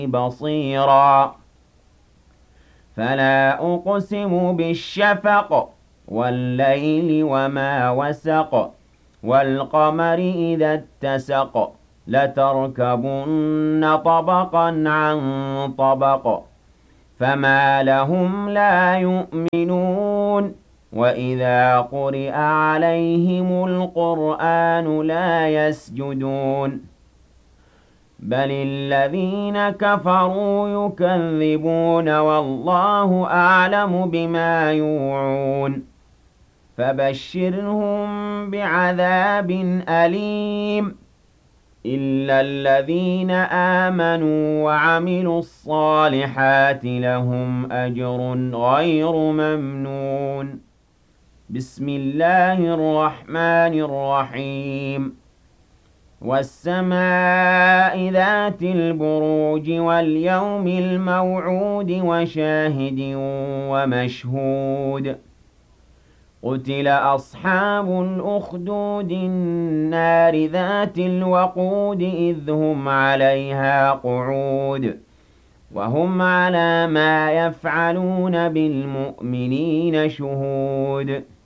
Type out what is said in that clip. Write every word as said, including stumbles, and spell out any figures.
بَصِيرًا فَلَا أُقْسِمُ بِالشَّفَقِ وَاللَّيْلِ وَمَا وَسَقَ وَالْقَمَرِ إِذَا اتَّسَقَ لَتَرْكَبُنَّ طَبَقًا عَن طَبَقٍ فَمَا لَهُمْ لَا يُؤْمِنُونَ وَإِذَا قُرِئَ عَلَيْهِمُ الْقُرْآنُ لَا يَسْجُدُونَ بَلِ الَّذِينَ كَفَرُوا يُكَذِّبُونَ وَاللَّهُ أَعْلَمُ بِمَا يُوعُونَ فَبَشِّرْهُم بِعَذَابٍ أَلِيمٍ إِلَّا الَّذِينَ آمَنُوا وَعَمِلُوا الصَّالِحَاتِ لَهُمْ أَجْرٌ غَيْرُ مَمْنُونٍ بِسْمِ اللَّهِ الرَّحْمَٰنِ الرَّحِيمِ وَالسَّمَاءِ ذَاتِ الْبُرُوجِ وَالْيَوْمِ الْمَوْعُودِ وَشَاهِدٍ وَمَشْهُودٍ قُتِلَ أَصْحَابُ الْأُخْدُودِ النَّارِ ذَاتِ الْوَقُودِ إِذْ هُمْ عَلَيْهَا قُعُودٌ وَهُمْ عَلَىٰ مَا يَفْعَلُونَ بِالْمُؤْمِنِينَ شُهُودٌ